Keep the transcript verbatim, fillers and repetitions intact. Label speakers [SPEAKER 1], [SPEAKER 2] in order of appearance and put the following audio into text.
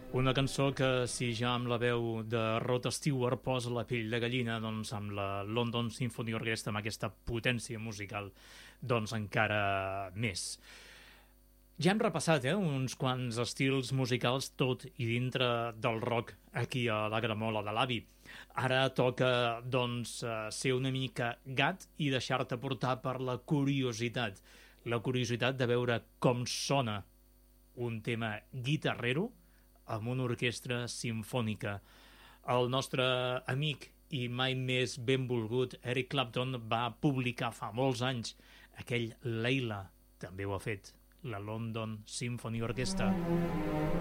[SPEAKER 1] Una cançó que, si ja amb la veu de Rod Stewart posa la pell de gallina, doncs amb la London Symphony Orchestra, amb aquesta potència musical, doncs encara més. Ja hem repassat eh, uns quants estils musicals tot i dintre del rock aquí a la Gramola de l'Avi. Ara toca doncs, ser una mica gat i deixar-te portar per la curiositat. La curiositat de veure com sona un tema guitarrero amb una orquestra simfònica. El nostre amic i mai més benvolgut Eric Clapton va publicar fa molts anys aquell Layla. També ho ha fet la London Symphony Orchestra.